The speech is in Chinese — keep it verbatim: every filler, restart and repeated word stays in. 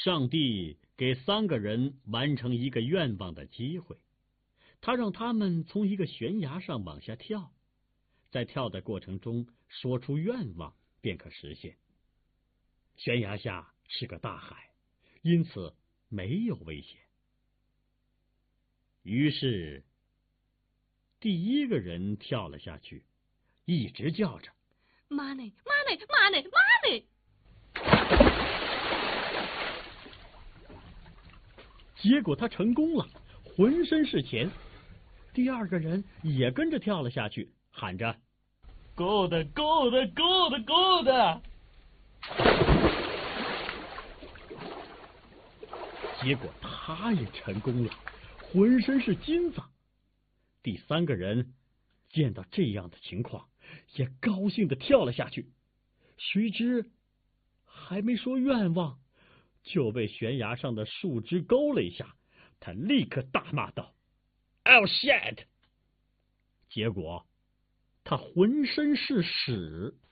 上帝给三个人完成一个愿望的机会，他让他们从一个悬崖上往下跳，在跳的过程中说出愿望便可实现。悬崖下是个大海，因此没有危险。于是第一个人跳了下去，一直叫着 money money money money。 结果他成功了，浑身是钱。第二个人也跟着跳了下去，喊着 good good good good。 结果他也成功了，浑身是金子。第三个人见到这样的情况，也高兴地跳了下去。谁知还没说愿望，就被悬崖上的树枝勾了一下，他立刻大骂道 Oh shit！ 结果他浑身是屎。